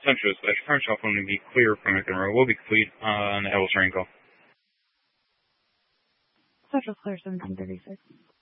Central slash French Alpha to be clear from McEnroe will be complete on Ellis Rango. Central clear 1736.